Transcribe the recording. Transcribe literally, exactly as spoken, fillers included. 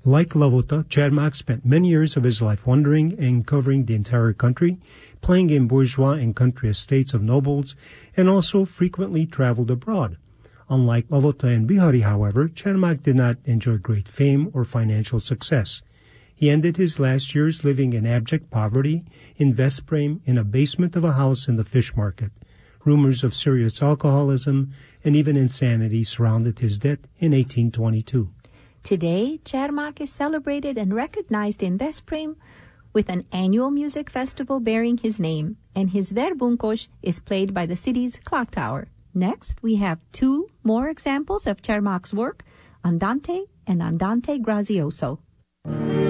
Like Lavota, Cermak spent many years of his life wandering and covering the entire country, playing in bourgeois and country estates of nobles, and also frequently traveled abroad. Unlike Lavota and Bihari, however, Cermak did not enjoy great fame or financial success. He ended his last years living in abject poverty in Veszprém in a basement of a house in the fish market. Rumors of serious alcoholism and even insanity surrounded his death in eighteen twenty-two. Today, Cermak is celebrated and recognized in Veszprém with an annual music festival bearing his name, and his Verbunkos is played by the city's clock tower. Next, we have two more examples of Cermak's work, Andante and Andante Grazioso.